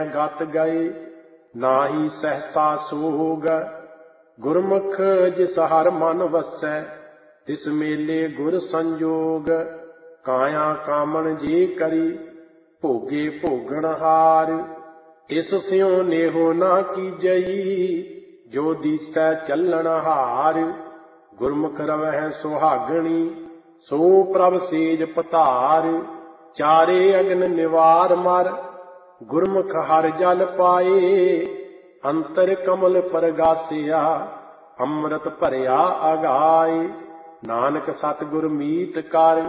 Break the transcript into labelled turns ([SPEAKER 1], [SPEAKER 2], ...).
[SPEAKER 1] ਗਤ ਗਏ ਨਾਹੀ ਸਹਸਾ ਸੋਗ। ਗੁਰਮੁਖ ਜਿਸ ਹਰ ਮਨ ਵਸੈ ਤਿਸ ਮੇਲੇ ਗੁਰ ਸੰਜੋਗ। ਕਾਇਆ ਕਾਮਣ ਜੇ ਕਰੀ ਭੋਗੇ ਭੋਗਣ ਹਾਰ। ਇਸ ਸਿਉ ਨੇਹੋ ਨਾ ਕੀਜਈ ਜੋ ਦੀਸੈ ਚੱਲਣ ਹਾਰ। ਗੁਰਮੁਖ ਰਵਹਿ ਸੁਹਾਗਣੀ ਸੋ ਪ੍ਰਭ ਸੇਜ ਪਧਾਰ। ਚਾਰੇ ਅਗਨ ਨਿਵਾਰ ਮਰ ਗੁਰਮੁਖ ਹਰ ਜਲ ਪਾਏ। ਅੰਤਰ ਕਮਲ ਪਰਗਾਸਿਆ ਅੰਮ੍ਰਿਤ ਭਰਿਆ ਅਗਾਏ। ਨਾਨਕ ਸਤਿਗੁਰ ਮੀਤ ਕਰ